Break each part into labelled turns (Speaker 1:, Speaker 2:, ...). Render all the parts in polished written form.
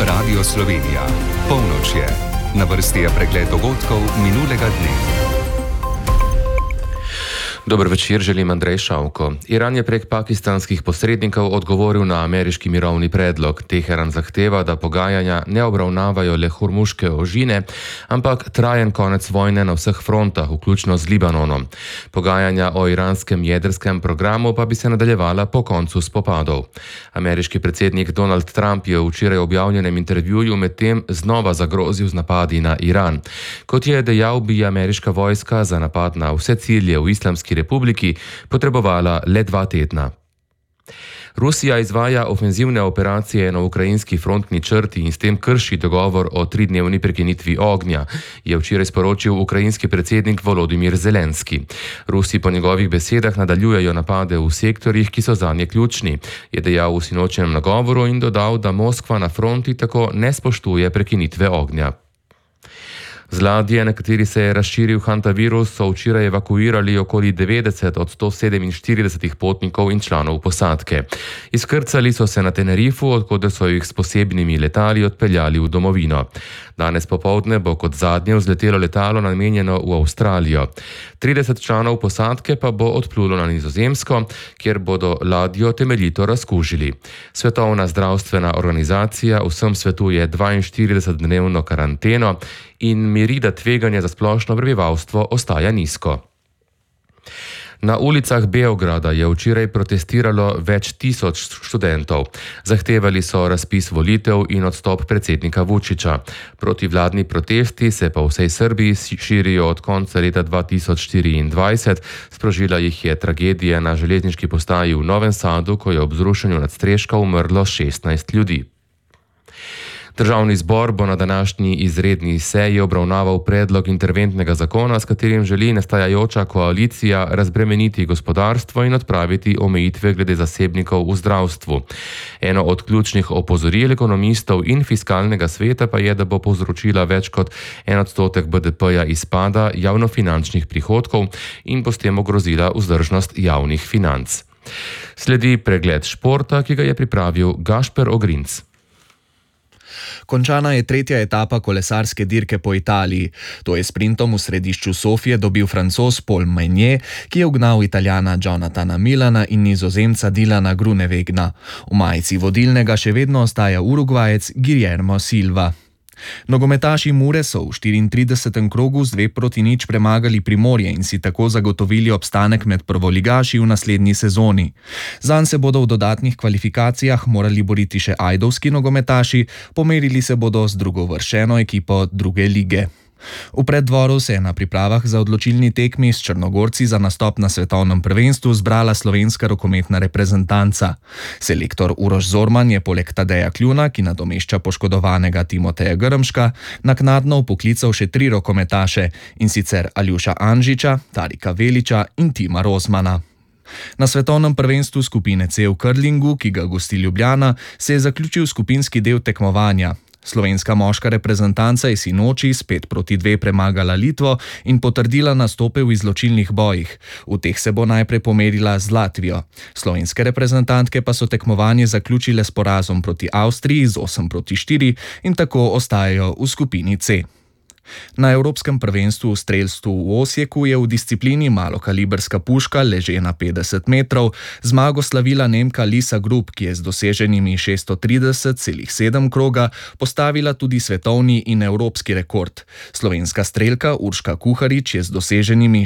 Speaker 1: Radio Slovenija. Polnoč je. Na vrsti je pregled dogodkov minulega dne.
Speaker 2: Dober večer, želim Andrej Šavko. Iran je prek pakistanskih posrednikov odgovoril na ameriški mirovni predlog. Teheran zahteva, da pogajanja ne obravnavajo le hormuške ožine, ampak trajen konec vojne na vseh frontah, vključno z Libanonom. Pogajanja o iranskem jedrskem programu pa bi se nadaljevala po koncu spopadov. Ameriški predsednik Donald Trump je v včeraj objavljenem intervjuju medtem znova zagrozil z napadi na Iran. Kot je dejal, bi ameriška vojska za napad na vse cilje v Islamski republiki potrebovala le 2 tedna. Rusija izvaja ofenzivne operacije na ukrajinski frontni črti in s tem krši dogovor o 3-dnevni prekinitvi ognja, je včeraj sporočil ukrajinski predsednik Volodimir Zelenski. Rusi po njegovih besedah nadaljujejo napade v sektorjih, ki so zanje ključni, je dejal v sinočnjem nagovoru in dodal, da Moskva na fronti tako ne spoštuje prekinitve ognja. Z ladje, na kateri se je razširil hantavirus, so včeraj evakuirali okoli 90 od 147 potnikov in članov posadke. Izkrcali so se na Tenerifu, odkoder so jih s posebnimi letali odpeljali v domovino. Danes popoldne bo kot zadnje vzletelo letalo namenjeno v Avstralijo. 30 članov posadke pa bo odplulo na Nizozemsko, kjer bodo ladjo temeljito razkužili. Svetovna zdravstvena organizacija vsem svetuje 42-dnevno karanteno in miri, da tveganje za splošno prebivalstvo ostaja nizko. Na ulicah Beograda je včeraj protestiralo več tisoč študentov. Zahtevali so razpis volitev in odstop predsednika Vučića. Protivladni protesti se po vsej Srbiji širijo od konca leta 2024. Sprožila jih je tragedija na železniški postaji v Novem Sadu, ko je ob zrušenju nadstreška umrlo 16 ljudi. Državni zbor bo na današnji izredni seji obravnaval predlog interventnega zakona, s katerim želi nastajajoča koalicija razbremeniti gospodarstvo in odpraviti omejitve glede zasebnikov v zdravstvu. Eno od ključnih opozoril ekonomistov in fiskalnega sveta pa je, da bo povzročila več kot 1% BDP-ja izpada javnofinančnih prihodkov in bo s tem ogrozila vzdržnost javnih financ. Sledi pregled športa, ki ga je pripravil Gašper Ogrinc.
Speaker 3: Končana je 3. etapa kolesarske dirke po Italiji. To je sprintom v središču Sofije dobil Francoz Paul Meunier, ki je ugnal Italijana Jonathana Millana in Nizozemca Dylana Groenewegna. V majici vodilnega še vedno ostaja Urugvajec Guillermo Silva. Nogometaši Mure so v 34. krogu z 2-0 premagali Primorje in si tako zagotovili obstanek med prvoligaši v naslednji sezoni. Zanj se bodo v dodatnih kvalifikacijah morali boriti še ajdovski nogometaši, pomerili se bodo z drugovrščeno ekipo druge lige. V preddvoru se je na pripravah za odločilni tekmi s Črnogorci za nastop na svetovnem prvenstvu zbrala slovenska rokometna reprezentanca. Selektor Uroš Zorman je poleg Tadeja Kljuna, ki nadomešča poškodovanega Timoteja Grmška, naknadno vpoklical še 3 rokometaše, in sicer Aljuša Anžiča, Tarika Veliča in Tima Rozmana. Na svetovnem prvenstvu skupine C v curlingu, ki ga gosti Ljubljana, se je zaključil skupinski del tekmovanja. Slovenska moška reprezentanca je sinoči s 5-2 premagala Litvo in potrdila nastope v izločilnih bojih. V teh se bo najprej pomerila z Latvijo. Slovenske reprezentantke pa so tekmovanje zaključile s porazom proti Avstriji z 8-4 in tako ostajajo v skupini C. Na Evropskem prvenstvu v strelstvu v Osijeku je v disciplini malokaliberska puška ležena 50 metrov zmago slavila Nemka Lisa Grupp, ki je z doseženimi 630,7 kroga postavila tudi svetovni in evropski rekord. Slovenska strelka Urška Kuharič je z doseženimi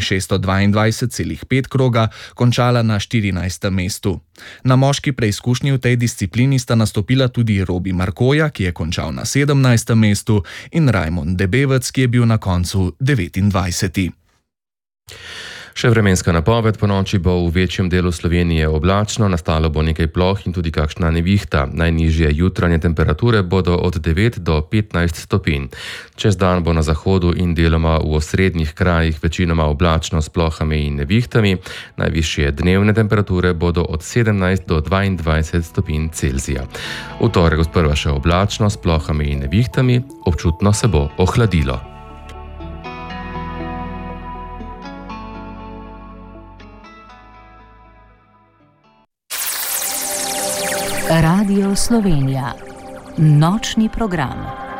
Speaker 3: 622,5 kroga končala na 14. mestu. Na moški preizkušnji v tej disciplini sta nastopila tudi Robi Markoja, ki je končal na 17. mestu, in Rajmond Debevec, ki je bil na koncu 29.
Speaker 2: Še vremenska napoved: po noči bo v večjem delu Slovenije oblačno, nastalo bo nekaj ploh in tudi kakšna nevihta. Najnižje jutranje temperature bodo od 9 do 15 stopinj. Čez dan bo na zahodu in deloma v osrednjih krajih večinoma oblačno s plohami in nevihtami. Najvišje dnevne temperature bodo od 17 do 22 stopinj Celzija. V torek sprva še oblačno s plohami in nevihtami, občutno se bo ohladilo.
Speaker 4: Radio Slovenija. Nočni program.